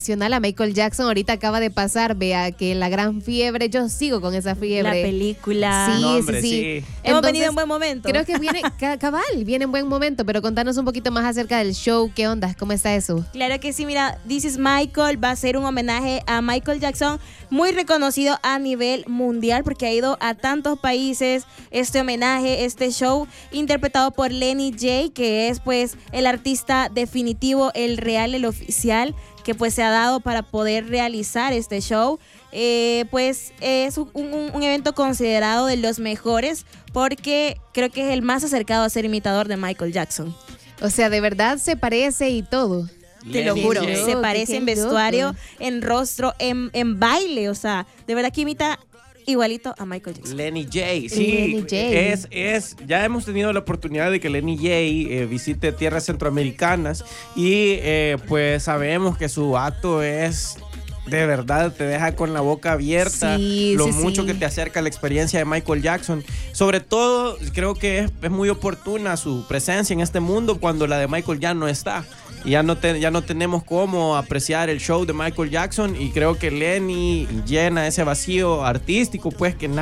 A Michael Jackson ahorita acaba de pasar, vea que la gran fiebre, yo sigo con esa fiebre. La película. Sí, No, hombre, sí. Hemos venido en buen momento. Creo que viene, cabal, viene en buen momento, pero contanos un poquito más acerca del show, ¿qué onda? ¿Cómo está eso? Claro que sí, mira, This is Michael va a ser un homenaje a Michael Jackson, muy reconocido a nivel mundial porque ha ido a tantos países este homenaje, este show, interpretado por Lenny J, que es pues el artista definitivo, el real, el oficial, que pues se ha dado para poder realizar este show. Pues es un evento considerado de los mejores porque creo que es el más acercado a ser imitador de Michael Jackson. O sea, de verdad se parece y todo. Te lo juro, J. se parece Qué en vestuario, loco. en rostro, en baile, o sea, de verdad que imita igualito a Michael Jackson. Lenny J, sí, Lenny J. ya hemos tenido la oportunidad de que Lenny J visite tierras centroamericanas y pues sabemos que su acto es de verdad, te deja con la boca abierta, Sí, lo sí, mucho sí. que te acerca a la experiencia de Michael Jackson. Sobre todo, creo que es muy oportuna su presencia en este mundo cuando la de Michael ya no está. Y ya no tenemos cómo apreciar el show de Michael Jackson y creo que Lenny llena ese vacío artístico, pues que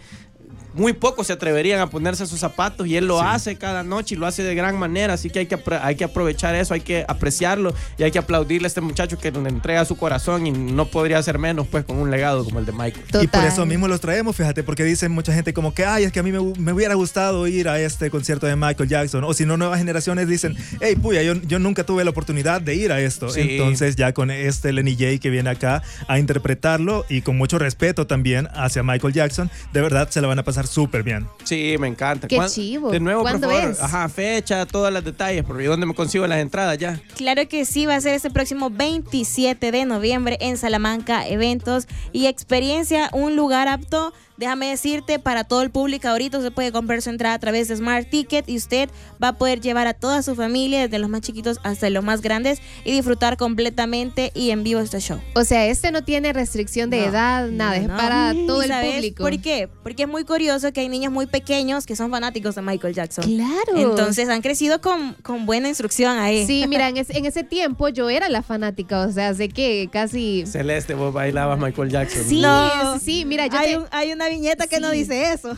muy pocos se atreverían a ponerse sus zapatos y él lo hace cada noche y lo hace de gran manera, así que hay que aprovechar eso, hay que apreciarlo y hay que aplaudirle a este muchacho que le entrega su corazón y no podría ser menos pues con un legado como el de Michael. Total. Y por eso mismo los traemos, fíjate, porque dicen mucha gente como que, ay, es que a mí me hubiera gustado ir a este concierto de Michael Jackson. O si no, nuevas generaciones dicen, hey, puya, yo nunca tuve la oportunidad de ir a esto. Sí. Entonces ya con este Lenny J que viene acá a interpretarlo y con mucho respeto también hacia Michael Jackson, de verdad se la van a pasar súper bien. Sí, me encanta. Qué chivo. De nuevo, por ¿Cuándo favor, es? fecha, todos los detalles, porque ¿dónde me consigo las entradas ya? Claro que sí, va a ser este próximo 27 de noviembre en Salamanca, eventos y experiencia, un lugar apto, déjame decirte, para todo el público. Ahorita usted puede comprar su entrada a través de Smart Ticket y usted va a poder llevar a toda su familia, desde los más chiquitos hasta los más grandes, y disfrutar completamente y en vivo este show. O sea, este no tiene restricción de edad, nada, es No. para todo ¿Y el sabes público. por qué? Porque es muy curioso que hay niños muy pequeños que son fanáticos de Michael Jackson. Claro. Entonces han crecido con buena instrucción ahí. Sí, mira, en ese tiempo yo era la fanática, o sea, sé que casi... Celeste, vos bailabas Michael Jackson. Sí, No. sí, mira, yo Hay una viñeta que Sí. no dice eso.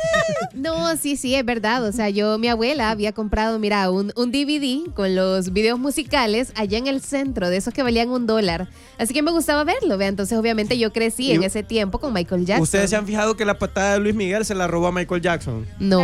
No, sí, es verdad. O sea, mi abuela había comprado, mira, un DVD con los videos musicales allá en el centro, de esos que valían $1. Así que me gustaba verlo, vea. Entonces, obviamente, yo crecí en ese tiempo con Michael Jackson. ¿Ustedes se han fijado que la patada de Luis Miguel se la robó a Michael Jackson? No.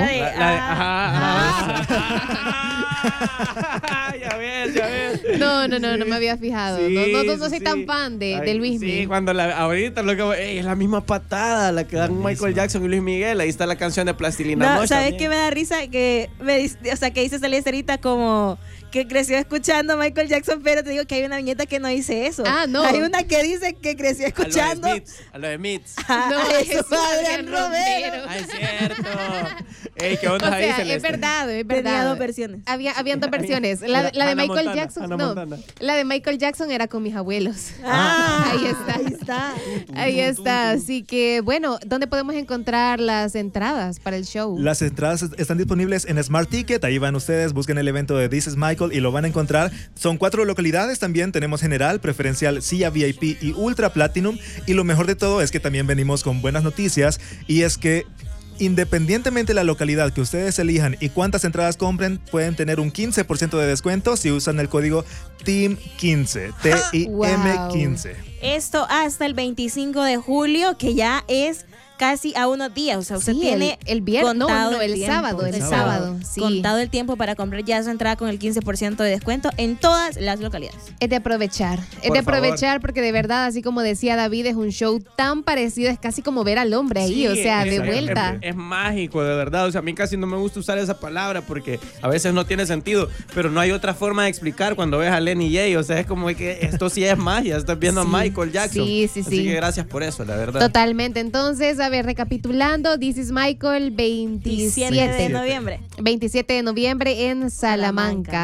Ya ves. No me había fijado. Sí, No soy tan fan de Luis Sí, Miguel. cuando ahorita es la misma patada la que dan Michael Jackson y Luis Miguel. Ahí está la canción de Plastilina No, Mosh ¿sabes también. qué me da risa? Que que dice Celeste ahorita como que creció escuchando Michael Jackson, pero te digo que hay una viñeta que no dice eso. Ah, no. Hay una que dice que creció escuchando A los Smiths. No, eso es fue Adrián Romero. Ah, es cierto. Ey, ¿qué O onda ahí, sea, Celeste? es verdad. Tenía dos versiones. Habían dos versiones. La de Hannah Michael Montana, Jackson, Hannah no. Montana. La de Michael Jackson era con mis abuelos. Ahí está. Ahí está. Así que, bueno, ¿dónde podemos encontrar las entradas para el show? Las entradas están disponibles en Smart Ticket, ahí van ustedes, busquen el evento de This is Michael y lo van a encontrar. Son 4 localidades también, tenemos general, preferencial, silla VIP y ultra platinum, y lo mejor de todo es que también venimos con buenas noticias, y es que independientemente de la localidad que ustedes elijan y cuántas entradas compren, pueden tener un 15% de descuento si usan el código TEAM15, TIM15. Esto hasta el 25 de julio, que ya es casi a unos días. O sea, usted Sí, tiene el viernes, contado el tiempo. sábado, El sábado, sí. Contado el tiempo para comprar ya su entrada con el 15% de descuento en todas las localidades. Es de aprovechar. Es Por de aprovechar porque de verdad, así como decía David, es un show tan parecido, es casi como ver al hombre ahí, Sí, o sea, de es- vuelta. Es mágico, de verdad. O sea, a mí casi no me gusta usar esa palabra porque a veces no tiene sentido, pero no hay otra forma de explicar cuando ves a Lenny J. O sea, es como que esto sí es magia. Estás viendo Sí, a Michael Jackson. sí. Así que gracias por eso, la verdad. Totalmente. Entonces, a ver, recapitulando, This is Michael, 17 de noviembre. 27 de noviembre en Salamanca.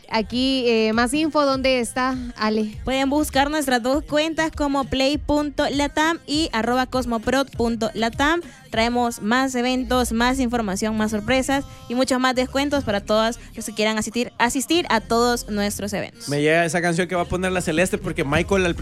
Aquí más info, ¿dónde está, Ale? Pueden buscar nuestras dos cuentas como play.latam y @cosmoprod.latam. Traemos más eventos, más información, más sorpresas y muchos más descuentos para todos los que quieran asistir a todos nuestros eventos. Me llega esa canción que va a poner la Celeste porque Michael al